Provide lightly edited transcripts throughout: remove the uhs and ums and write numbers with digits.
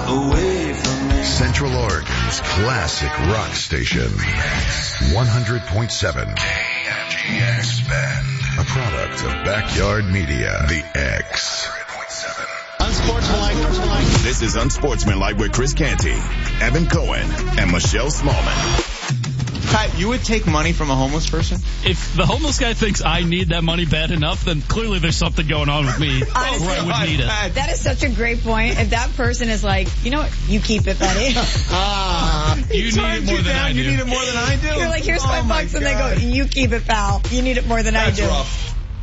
away from me. Central Oregon's classic rock station. 100.7 KMGX Bend. A product of Backyard Media. The X. Unsportsmanlike. This is Unsportsmanlike with Chris Canty, Evan Cohen, and Michelle Smallman. Pat, you would take money from a homeless person? If the homeless guy thinks I need that money bad enough, then clearly there's something going on with me Honestly, where I would need it. That is such a great point. If that person is like, you know what, you keep it, buddy. You need it more than I do. You need it more than I do? You're like, here's $5, and they go, you keep it, pal. You need it more than I do. Rough.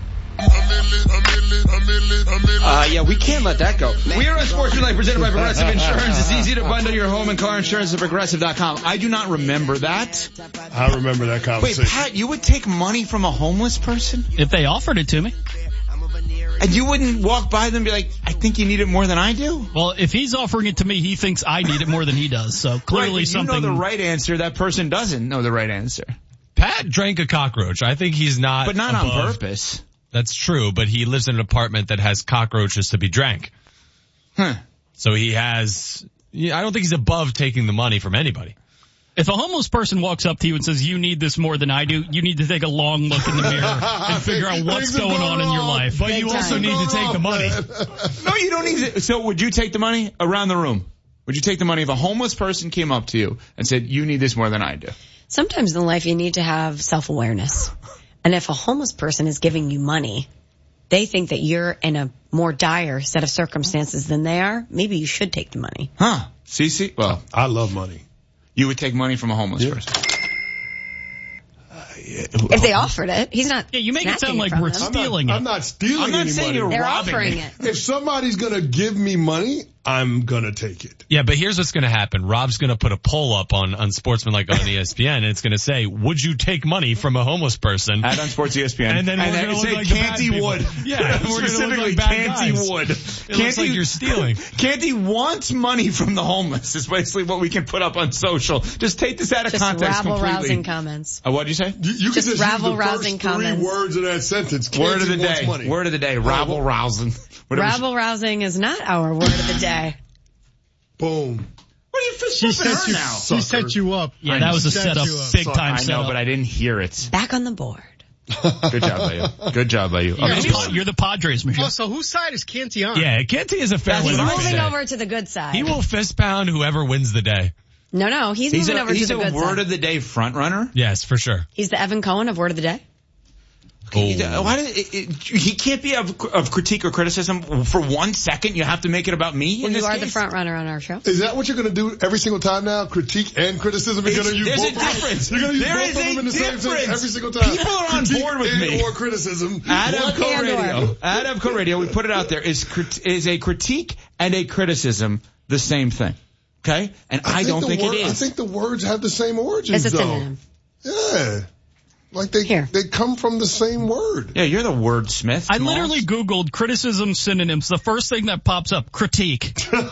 Yeah, we can't let that go. We are Unsportsmanlike, presented by Progressive Insurance. It's easy to bundle your home and car insurance at Progressive.com. I do not remember that. I remember that conversation. Wait, Pat, you would take money from a homeless person? If they offered it to me. And you wouldn't walk by them and be like, I think you need it more than I do? Well, if he's offering it to me, he thinks I need it more than he does. So clearly right, something. You know the right answer. That person doesn't know the right answer. Pat drank a cockroach. I think he's not. But not above. on purpose. That's true, but he lives in an apartment that has cockroaches to be drank. So he has, I don't think he's above taking the money from anybody. If a homeless person walks up to you and says, you need this more than I do, you need to take a long look in the mirror and figure out what's going on in your life. But you also need to take the money. No, you don't need to. So would you take the money around the room? Would you take the money if a homeless person came up to you and said, you need this more than I do? Sometimes in life you need to have self-awareness. And if a homeless person is giving you money, they think that you're in a more dire set of circumstances than they are. Maybe you should take the money. Huh. Cece? Well, I love money. You would take money from a homeless person? If they offered it, he's not. Yeah, you make it sound snatching like from we're them. stealing I'm not stealing I'm not any saying money. you're They're robbing offering me. it. If somebody's going to give me money, I'm going to take it. Yeah, but here's what's going to happen. Rob's going to put a poll up on Unsportsmanlike on ESPN, and it's going to say, would you take money from a homeless person? At Unsports ESPN. And then we're going to look like Canty the bad would. people. Yeah, we're going to look like bad Canty guys. would. It looks like you're stealing. Canty wants money from the homeless is basically what we can put up on social. Just take this out of Just context completely. rabble-rousing comments. What'd you say? You Just can just rabble-rousing use the first comments. 3 words of that sentence. Word of the Canty wants day. money. Word of the day. Rabble-rousing. Rabble-rousing is not our word of the day. Boom. What are you fist bumping her now? She set you up. Yeah, that was a setup, big time I setup. know, but I didn't hear it. Back on the board. Good job by you. Good job by you. You're the Padres, Michelle. Oh, so whose side is Canty on? Yeah, Canty is a fair He's winner. moving over to the good side. He will fist pound whoever wins the day. No, he's moving over to the good He's a word side. of the day front runner. Yes, for sure. He's the Evan Cohen of Word of the Day. Why he can't be of critique or criticism for 1 second? You have to make it about me. Well, in this you are case? the front runner on our show. Is that what you're going to do every single time now? Critique and criticism? You're going to use There's both a difference. You're going to use There both is of a them in the same sentence difference. every single time. People are on Critique board with and me. Or criticism. At Evco Radio. At Evco Radio, we put it out there. Is a critique and a criticism the same thing? Okay? And I don't think it is. I think the words have the same origins, It's a though. synonym. Yeah. Like they come from the same word. Yeah, you're the wordsmith. I literally Googled criticism synonyms. The first thing that pops up, critique.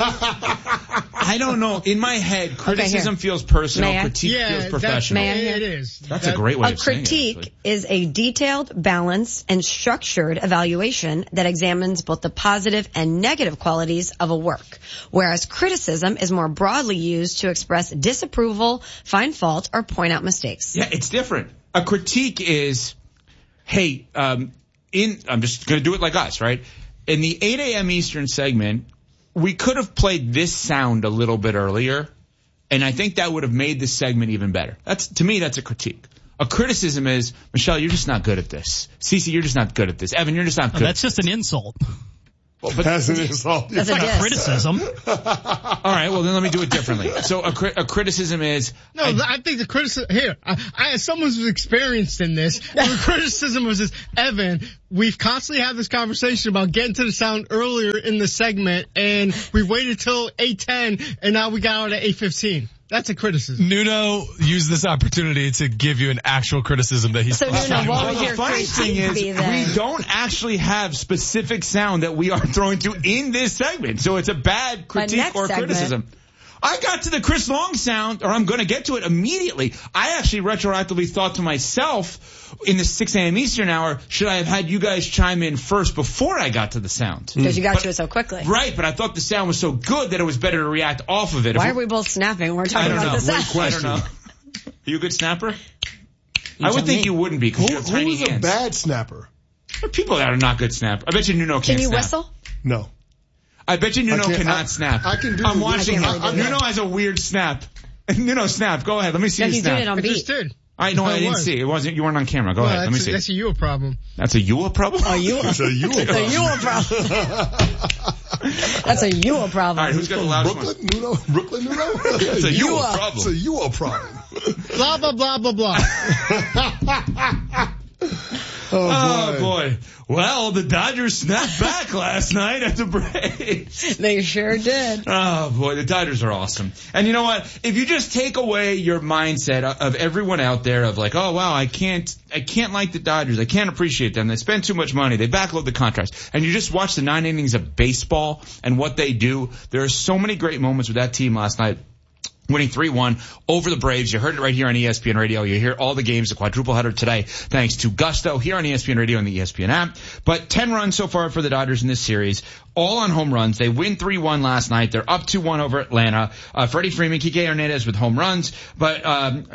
I don't know. In my head, criticism feels personal, critique feels professional. It is. That's a great way A of saying it. critique is a detailed, balanced, and structured evaluation that examines both the positive and negative qualities of a work, whereas criticism is more broadly used to express disapproval, find fault, or point out mistakes. Yeah, it's different. A critique is, hey, I'm just going to do it like us, right? In the 8 a.m. Eastern segment, we could have played this sound a little bit earlier, and I think that would have made this segment even better. To me, that's a critique. A criticism is, Michelle, you're just not good at this. Cece, you're just not good at this. Evan, you're just not good. That's just an insult. That's an insult. That's It's like a criticism. All right, well, then let me do it differently. So a criticism is... No, I think the criticism... Here, as someone who's experienced in this, the criticism was this, Evan, we've constantly had this conversation about getting to the sound earlier in the segment, and we waited till 8:10, and now we got out at 8:15. That's a criticism. Nuno used this opportunity to give you an actual criticism that he's... So, Nuno, what would The your funny thing critique be is, then? we don't actually have specific sound that we are throwing to in this segment. So it's a bad critique next or segment. criticism. I got to the Chris Long sound, or I'm going to get to it immediately. I actually retroactively thought to myself in the 6 a.m. Eastern hour, should I have had you guys chime in first before I got to the sound? Because you got to it so quickly. Right, but I thought the sound was so good that it was better to react off of it. Why are we both snapping? We're talking about the sound. I don't know. Are you a good snapper? I would think you wouldn't be because you have tiny hands. Who's a bad snapper? There are people that are not good snappers. I bet you Nuno can't snap. Can you whistle? No. I bet you Nuno cannot snap. I can do I'm watching him. Nuno has a weird snap. Nuno, snap. Go ahead. Let me see you snap. He did it on beat. I just did. I know I didn't see. It wasn't. You weren't on camera. Go ahead. Let me see. That's a you problem. That's a you problem? It's a you problem. That's a you problem. All right, who's got the loudest one? Brooklyn Nuno? It's a you problem. It's a you problem. Blah, blah, blah, blah, blah. Oh boy. Well, the Dodgers snapped back last night at the Braves. They sure did. Oh boy, the Dodgers are awesome. And you know what? If you just take away your mindset of everyone out there of like, oh wow, I can't like the Dodgers. I can't appreciate them. They spend too much money. They backload the contracts. And you just watch the 9 innings of baseball and what they do. There are so many great moments with that team last night. Winning 3-1 over the Braves. You heard it right here on ESPN Radio. You hear all the games, the quadruple header today, thanks to Gusto here on ESPN Radio and the ESPN app. But 10 runs so far for the Dodgers in this series, all on home runs. They win 3-1 last night. They're up 2-1 over Atlanta. Freddie Freeman, Kike Hernandez with home runs. But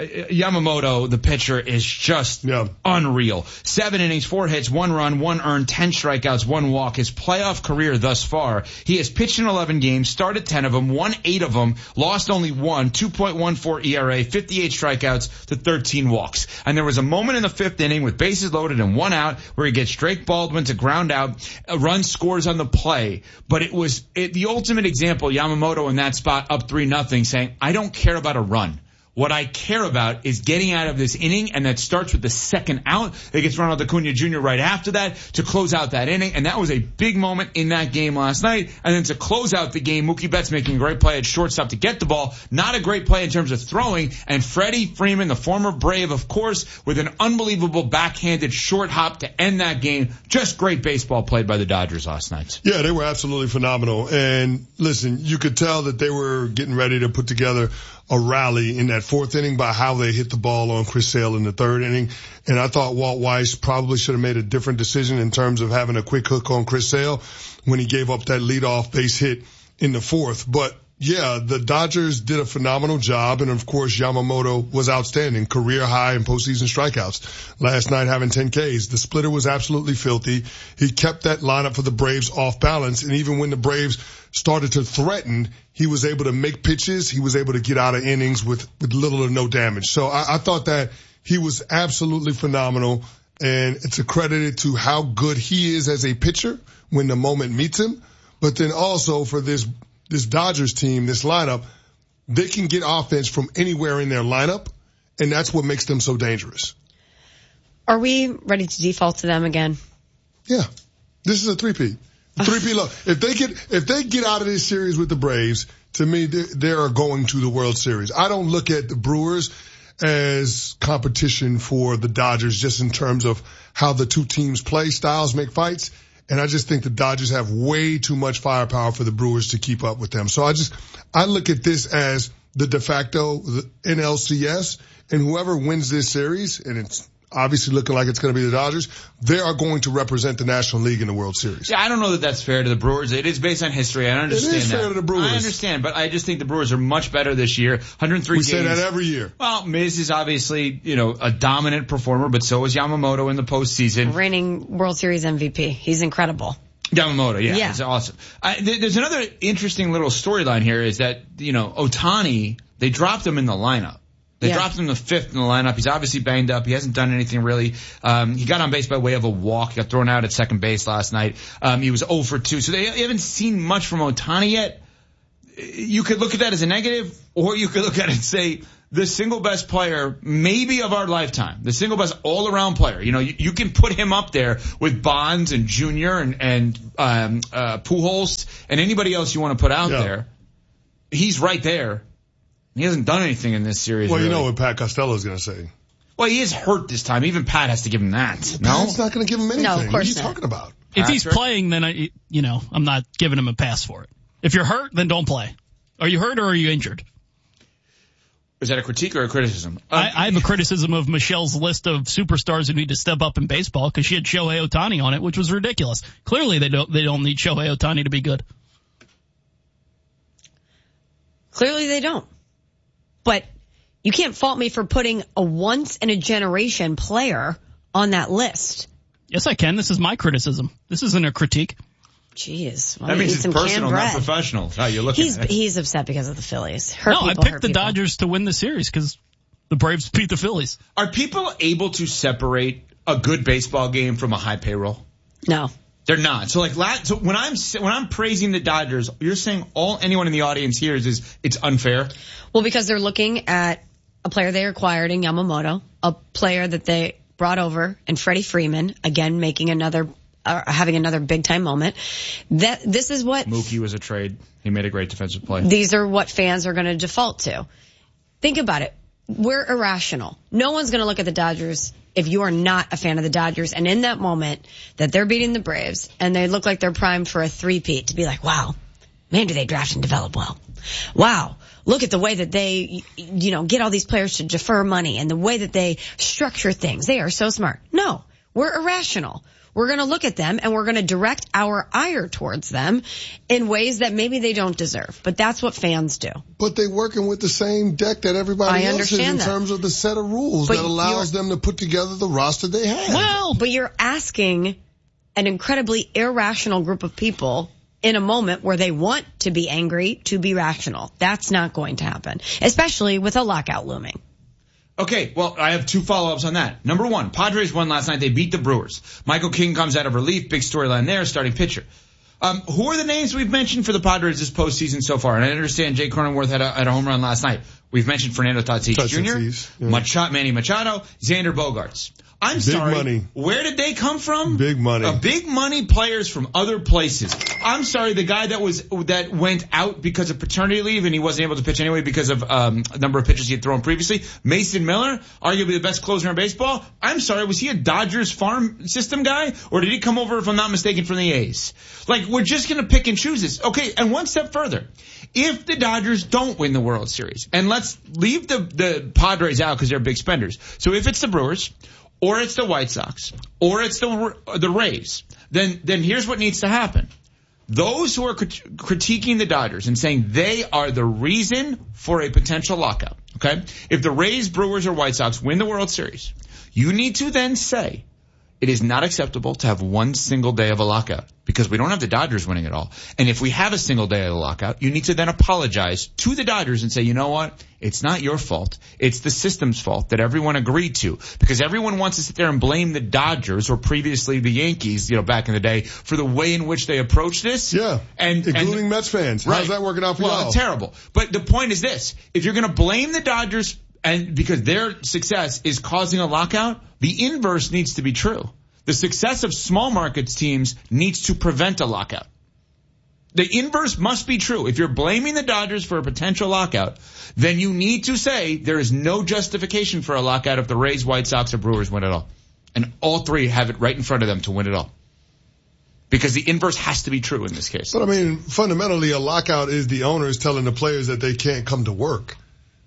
Yamamoto, the pitcher, is just unreal. 7 innings, 4 hits, 1 run, 1 earned, 10 strikeouts, 1 walk. His playoff career thus far, he has pitched in 11 games, started 10 of them, won 8 of them, lost only 1. 2.14 ERA, 58 strikeouts to 13 walks. And there was a moment in the 5th inning with bases loaded and 1 out where he gets Drake Baldwin to ground out. A run scores on the play. But it was the ultimate example, Yamamoto in that spot up 3-0 saying, I don't care about a run. What I care about is getting out of this inning, and that starts with the second out. It gets Ronald Acuna Jr. right after that to close out that inning, and that was a big moment in that game last night. And then to close out the game, Mookie Betts making a great play at shortstop to get the ball. Not a great play in terms of throwing, and Freddie Freeman, the former Brave, of course, with an unbelievable backhanded short hop to end that game. Just great baseball played by the Dodgers last night. Yeah, they were absolutely phenomenal. And listen, you could tell that they were getting ready to put together a rally in that 4th inning by how they hit the ball on Chris Sale in the 3rd inning. And I thought Walt Weiss probably should have made a different decision in terms of having a quick hook on Chris Sale when he gave up that leadoff base hit in the 4th. But yeah, the Dodgers did a phenomenal job. And of course, Yamamoto was outstanding. Career high in postseason strikeouts. Last night having 10 Ks. The splitter was absolutely filthy. He kept that lineup for the Braves off balance. And even when the Braves started to threaten, he was able to make pitches. He was able to get out of innings with little or no damage. So I thought that he was absolutely phenomenal. And it's accredited to how good he is as a pitcher when the moment meets him. But then also for this Dodgers team, this lineup, they can get offense from anywhere in their lineup. And that's what makes them so dangerous. Are we ready to default to them again? Yeah. This is a 3-peat. 3-peat low. If they get out of this series with the Braves, to me, they are going to the World Series. I don't look at the Brewers as competition for the Dodgers just in terms of how the two teams play, styles make fights. And I just think the Dodgers have way too much firepower for the Brewers to keep up with them. So I look at this as the de facto NLCS, and whoever wins this series, and it's obviously looking like it's going to be the Dodgers, they are going to represent the National League in the World Series. Yeah, I don't know that that's fair to the Brewers. It is based on history. I understand that. It is fair to the Brewers. I understand, but I just think the Brewers are much better this year. 103 games. We say that every year. Well, Miz is obviously, a dominant performer, but so is Yamamoto in the postseason. Reigning World Series MVP. He's incredible. Yamamoto, yeah. It's awesome. There's another interesting little storyline here is that, Ohtani, they dropped him in the lineup. They dropped him in the 5th in the lineup. He's obviously banged up. He hasn't done anything really. He got on base by way of a walk. He got thrown out at second base last night. He was 0 for 2. So they haven't seen much from Ohtani yet. You could look at that as a negative, or you could look at it and say, the single best player maybe of our lifetime, the single best all-around player. You can put him up there with Bonds and Junior and Pujols and anybody else you want to put out there. He's right there. He hasn't done anything in this series. Well, really. You know what Pat Costello is going to say. Well, he is hurt this time. Even Pat has to give him that. No? Pat's not going to give him anything. No, of course what are you not. talking about? If he's playing, then I'm not giving him a pass for it. If you're hurt, then don't play. Are you hurt or are you injured? Is that a critique or a criticism? I have a criticism of Michelle's list of superstars who need to step up in baseball because she had Shohei Ohtani on it, which was ridiculous. Clearly, they don't need Shohei Ohtani to be good. Clearly, they don't. But you can't fault me for putting a once-in-a-generation player on that list. Yes, I can. This is my criticism. This isn't a critique. Jeez. That means it's personal, not professional. How you looking at it. He's upset because of the Phillies. I picked the Dodgers to win the series because the Braves beat the Phillies. Are people able to separate a good baseball game from a high payroll? No. They're not. So when I'm praising the Dodgers, you're saying anyone in the audience hears is it's unfair? Well, because they're looking at a player they acquired in Yamamoto, a player that they brought over, and Freddie Freeman, again having another big time moment. This is what Mookie was a trade. He made a great defensive play. These are what fans are going to default to. Think about it. We're irrational. No one's going to look at the Dodgers if you are not a fan of the Dodgers. And in that moment that they're beating the Braves and they look like they're primed for a three-peat, to be like, wow, man, do they draft and develop well. Wow. Look at the way that they, get all these players to defer money and the way that they structure things. They are so smart. No, we're irrational. We're going to look at them and we're going to direct our ire towards them in ways that maybe they don't deserve. But that's what fans do. But they're working with the same deck that everybody else is in terms of the set of rules that allows them to put together the roster they have. Well, but you're asking an incredibly irrational group of people in a moment where they want to be angry to be rational. That's not going to happen, especially with a lockout looming. Okay, well, I have two follow-ups on that. Number one, Padres won last night. They beat the Brewers. Michael King comes out of relief. Big storyline there, starting pitcher. Who are the names we've mentioned for the Padres this postseason so far? And I understand Jay Cronenworth had a home run last night. We've mentioned Fernando Tatis Jr., Manny Machado, Xander Bogaerts. I'm sorry. Money. Where did they come from? Big money. Big money players from other places. I'm sorry, the guy that went out because of paternity leave and he wasn't able to pitch anyway because of a number of pitches he had thrown previously. Mason Miller, arguably the best closer in baseball. I'm sorry, was he a Dodgers farm system guy? Or did he come over, if I'm not mistaken, from the A's? We're just going to pick and choose this. Okay, and one step further. If the Dodgers don't win the World Series, and let's leave the Padres out because they're big spenders. So if it's the Brewers, or it's the White Sox, or it's the Rays, then here's what needs to happen. Those who are critiquing the Dodgers and saying they are the reason for a potential lockout, okay? If the Rays, Brewers, or White Sox win the World Series, you need to then say it is not acceptable to have one single day of a lockout because we don't have the Dodgers winning it all. And if we have a single day of a lockout, you need to then apologize to the Dodgers and say, you know what? It's not your fault. It's the system's fault that everyone agreed to because everyone wants to sit there and blame the Dodgers or previously the Yankees, back in the day for the way in which they approached this. Yeah. Including Mets fans. Right. How's that working out for y'all? Well, terrible. But the point is this. If you're going to blame the Dodgers and because their success is causing a lockout, the inverse needs to be true. The success of small markets teams needs to prevent a lockout. The inverse must be true. If you're blaming the Dodgers for a potential lockout, then you need to say there is no justification for a lockout if the Rays, White Sox, or Brewers win it all. And all three have it right in front of them to win it all. Because the inverse has to be true in this case. But fundamentally, a lockout is the owners telling the players that they can't come to work.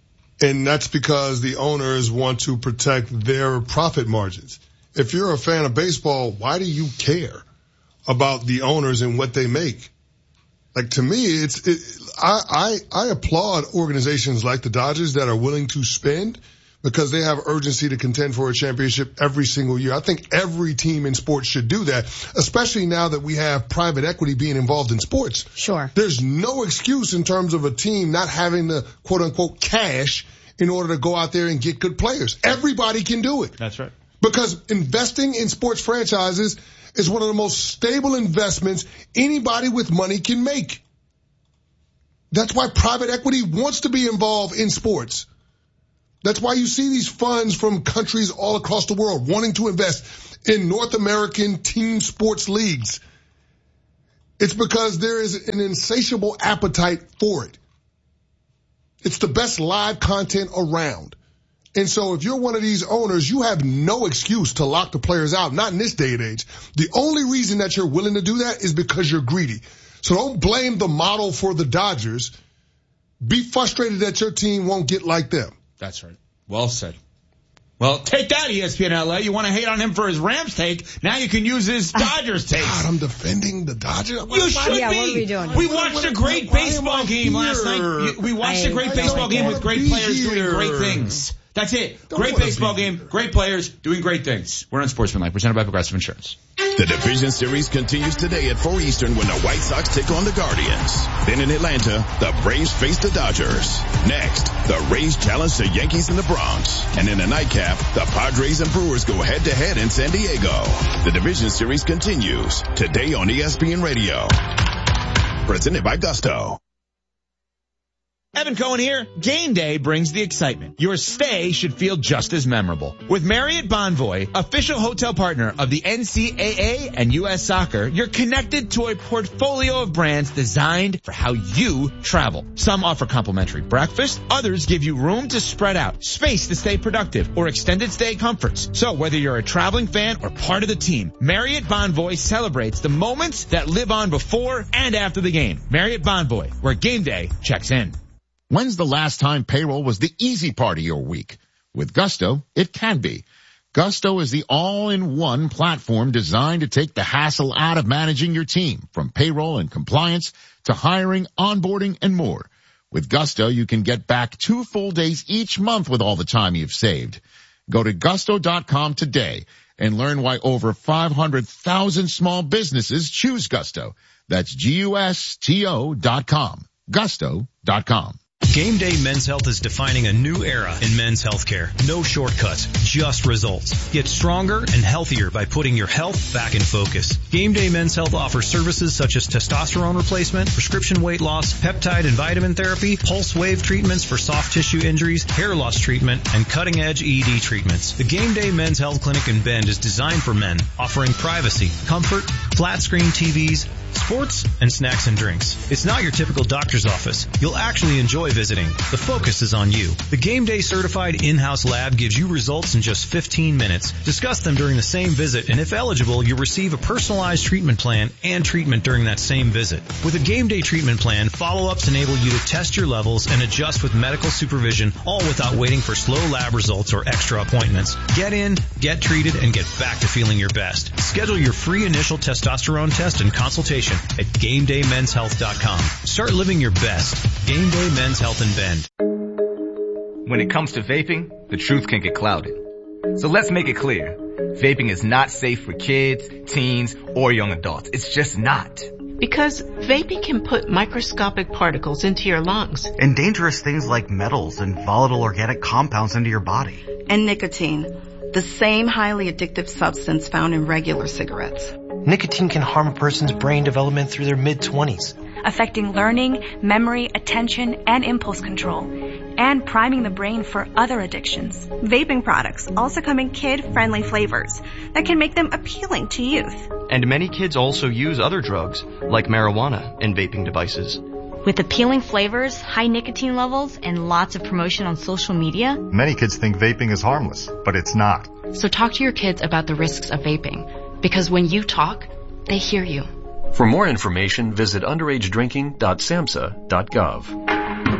And that's because the owners want to protect their profit margins. If you're a fan of baseball, why do you care about the owners and what they make? To me, I applaud organizations like the Dodgers that are willing to spend because they have urgency to contend for a championship every single year. I think every team in sports should do that, especially now that we have private equity being involved in sports. Sure. There's no excuse in terms of a team not having the quote unquote cash in order to go out there and get good players. Everybody can do it. That's right. Because investing in sports franchises is one of the most stable investments anybody with money can make. That's why private equity wants to be involved in sports. That's why you see these funds from countries all across the world wanting to invest in North American team sports leagues. It's because there is an insatiable appetite for it. It's the best live content around. And so if you're one of these owners, you have no excuse to lock the players out, not in this day and age. The only reason that you're willing to do that is because you're greedy. So don't blame the model for the Dodgers Be frustrated that your team won't get like them. That's right. Well said. Well, take that, ESPN LA. You want to hate on him for his Rams take? Now you can use his Dodgers take. God, I'm defending the Dodgers. You should be. What are we doing? We watched a great baseball game last night. We watched a great baseball game with great players doing great things. That's it. Great baseball game, great players doing great things. We're on Sportsmanlike, presented by Progressive Insurance. The Division Series continues today at 4 Eastern when the White Sox take on the Guardians. Then in Atlanta, the Braves face the Dodgers. Next, the Rays challenge the Yankees in the Bronx. And in the nightcap, the Padres and Brewers go head-to-head in San Diego. The Division Series continues today on ESPN Radio. Presented by Gusto. Evan Cohen here. Game day brings the excitement. Your stay should feel just as memorable. With Marriott Bonvoy, official hotel partner of the NCAA and U.S. Soccer, you're connected to a portfolio of brands designed for how you travel. Some offer complimentary breakfast, others give you room to spread out, space to stay productive, or extended stay comforts. So whether you're a traveling fan or part of the team, Marriott Bonvoy celebrates the moments that live on before and after the game. Marriott Bonvoy, where game day checks in. When's the last time payroll was the easy part of your week? With Gusto, it can be. Gusto is the all-in-one platform designed to take the hassle out of managing your team, from payroll and compliance to hiring, onboarding, and more. With Gusto, you can get back 2 full days each month with all the time you've saved. Go to gusto.com today and learn why over 500,000 small businesses choose Gusto. That's GUSTO.com. Gusto.com. Game Day Men's Health is defining a new era in men's healthcare. No shortcuts, just results. Get stronger and healthier by putting your health back in focus. Game Day Men's Health offers services such as testosterone replacement, prescription weight loss, peptide and vitamin therapy, pulse wave treatments for soft tissue injuries, hair loss treatment, and cutting-edge ED treatments. The Game Day Men's Health Clinic in Bend is designed for men, offering privacy, comfort, flat-screen TVs, sports, and snacks and drinks. It's not your typical doctor's office. You'll actually enjoy visiting. The focus is on you. The Game Day certified in-house lab gives you results in just 15 minutes. Discuss them during the same visit, and if eligible, you'll receive a personalized treatment plan and treatment during that same visit. With a Game Day treatment plan, follow-ups enable you to test your levels and adjust with medical supervision, all without waiting for slow lab results or extra appointments. Get in, get treated, and get back to feeling your best. Schedule your free initial testosterone test and consultation at GameDayMen'sHealth.com. Start living your best. Game Day Men's Health in Bend. When it comes to vaping, the truth can get clouded. So let's make it clear. Vaping is not safe for kids, teens, or young adults. It's just not. Because vaping can put microscopic particles into your lungs. And dangerous things like metals and volatile organic compounds into your body. And nicotine, the same highly addictive substance found in regular cigarettes. Nicotine can harm a person's brain development through their mid-20s. Affecting learning, memory, attention, and impulse control, and priming the brain for other addictions. Vaping products also come in kid-friendly flavors that can make them appealing to youth. And many kids also use other drugs, like marijuana, in vaping devices. With appealing flavors, high nicotine levels, and lots of promotion on social media, many kids think vaping is harmless, but it's not. So talk to your kids about the risks of vaping, because when you talk, they hear you. For more information, visit underagedrinking.samhsa.gov.